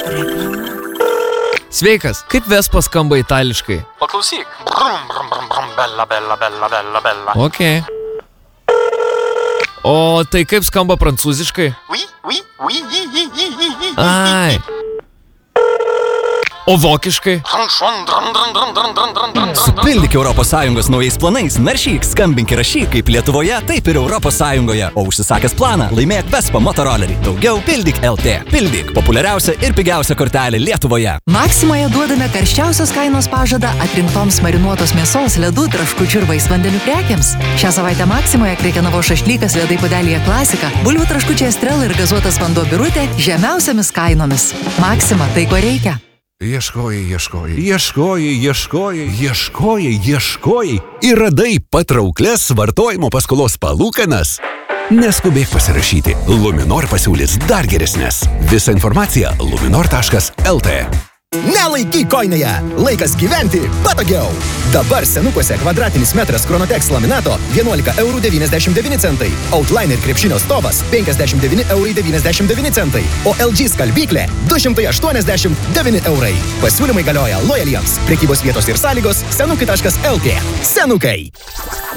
Sveikas, kaip Vespa skamba itališkai? Paklausyk. Brum, brum, brum, brum, bella, bella, bella, bella, bella. Ok. O tai kaip skamba prancūziškai? Oui, oui, oui, Ai. O vokiškai? Supildyk ES naujais planais, naršyk, skambink ir rašyk kaip Lietuvoje, taip ir ES. O užsisakęs planą, laimėk Vespa motorolerį. Daugiau pildyk LT. Pildyk populiariausia ir pigiausia kortelė Lietuvoje. Maksimoje duodame karščiausios kainos pažadą atrinktoms marinuotos mėsos, ledų, traškučių ir vaisvandenių prekiams. Šią savaitę Maksimoje Krekenavo šašlykas ledai puodelyje klasika, bulvių traškučiai Estrela ir gazuotas vanduo Birutė žemiausiamis kainomis. Maksima, tai ko reikia. Ieškojai ir radai patrauklias vartojimo paskolos palūkanas? Neskubėk pasirašyti. Luminor pasiūlys dar geresnės. Visa informacija luminor.lt. Nelaikyk koinėje! Laikas gyventi patogiau! Dabar senukuose kvadratinis metras Chronotex laminato 11,99 €. Outliner krepšinio stovas 59,99 €. O LG skalbyklė 289 €. Pasiūlymai galioja lojaliems. Prekybos vietos ir sąlygos senukai.lt. Senukai!